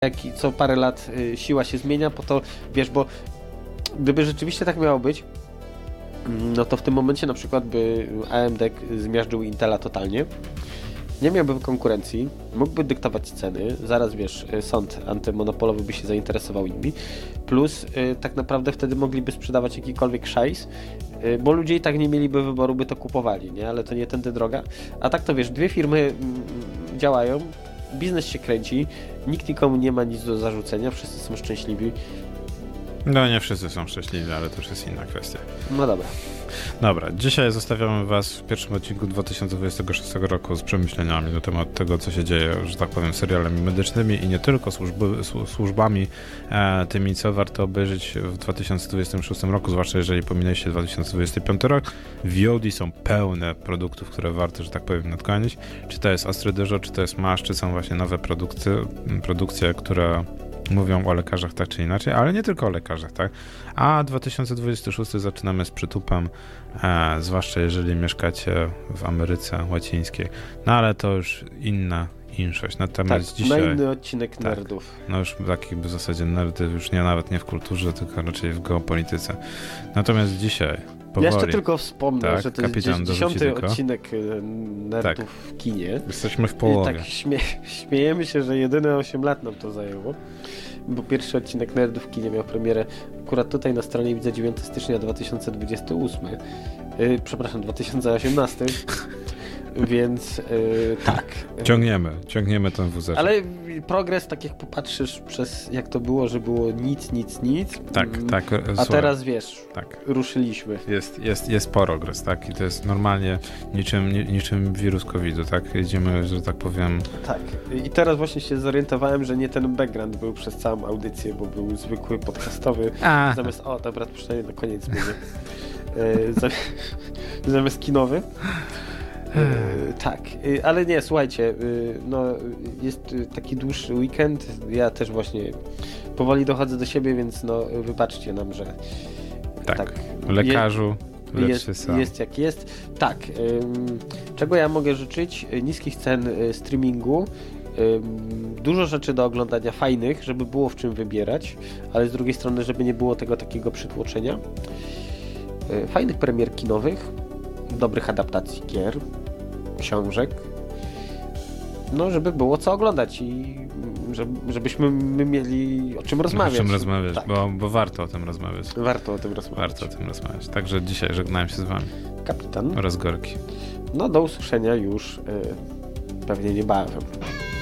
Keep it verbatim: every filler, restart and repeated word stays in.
jak i co parę lat y, siła się zmienia, po to, wiesz, bo gdyby rzeczywiście tak miało być, no to w tym momencie na przykład by A M D zmiażdżył Intela totalnie, nie miałby konkurencji, mógłby dyktować ceny, zaraz wiesz, sąd antymonopolowy by się zainteresował nimi, plus y, tak naprawdę wtedy mogliby sprzedawać jakikolwiek szajs, y, bo ludzie i tak nie mieliby wyboru, by to kupowali, nie? Ale to nie tędy droga. A tak to wiesz, dwie firmy mm, działają, biznes się kręci, nikt nikomu nie ma nic do zarzucenia, wszyscy są szczęśliwi. No nie wszyscy są szczęśliwi, ale to już jest inna kwestia. No dobra. Dobra, dzisiaj zostawiamy was w pierwszym odcinku dwa tysiące dwudziestego szóstego roku z przemyśleniami na temat tego, co się dzieje, że tak powiem, serialami medycznymi i nie tylko służby, służbami e, tymi, co warto obejrzeć w dwa tysiące dwudziestym szóstym roku, zwłaszcza jeżeli pominęliście dwa tysiące dwudziesty piąty rok. V O D są pełne produktów, które warto, że tak powiem, nadgonić. Czy to jest Ostry Dyżur, czy to jest Masz, czy są właśnie nowe produkcje, produkcje, które mówią o lekarzach tak czy inaczej, ale nie tylko o lekarzach, tak? A dwa tysiące dwudziesty szósty zaczynamy z przytupem, e, zwłaszcza jeżeli mieszkacie w Ameryce Łacińskiej. No ale to już inna inszość. Natomiast tak, dzisiaj... na inny odcinek tak, nerdów. No już taki w zasadzie nerdy, już nie nawet nie w kulturze, tylko raczej w geopolityce. Natomiast dzisiaj powoli... Ja jeszcze tylko wspomnę, tak, że to jest dziesiąty odcinek nerdów tak. w kinie. Jesteśmy w połowie. I tak śmie śmiejemy się, że jedyne osiem lat nam to zajęło, bo pierwszy odcinek nerdów w kinie miał premierę akurat tutaj na stronie widzę dziewiątego stycznia dwa tysiące dwudziestego ósmego. Yy, przepraszam, dwa tysiące osiemnastego. Więc yy, tak. Ciągniemy, ciągniemy ten wózek. Ale progres, tak jak popatrzysz przez jak to było, że było nic, nic, nic. Tak, tak. A słuchaj, teraz wiesz, tak. ruszyliśmy. Jest, jest, jest progres, tak? I to jest normalnie niczym, niczym wirus kowida, tak? Jedziemy, że tak powiem... Tak. I teraz właśnie się zorientowałem, że nie ten background był przez całą audycję, bo był zwykły podcastowy. A. Zamiast, o dobra, przynajmniej na koniec będzie. Zamiast kinowy. Yy, tak, yy, ale nie, słuchajcie, yy, no, jest yy, taki dłuższy weekend, ja też właśnie powoli dochodzę do siebie, więc no, wybaczcie nam, że tak, tak lekarzu, je, jest, jest jak jest. Tak, yy, czego ja mogę życzyć? Niskich cen yy, streamingu, yy, dużo rzeczy do oglądania fajnych, żeby było w czym wybierać, ale z drugiej strony, żeby nie było tego takiego przytłoczenia. Yy, fajnych premier kinowych, dobrych adaptacji gier, książek, no żeby było co oglądać i żeby, żebyśmy my mieli o czym rozmawiać. O czym rozmawiać, tak. bo, bo warto o tym rozmawiać. Warto o tym rozmawiać. Warto o tym rozmawiać. Także dzisiaj żegnałem się z wami. Kapitan. Oraz Gorki. No do usłyszenia już yy, pewnie niebawem.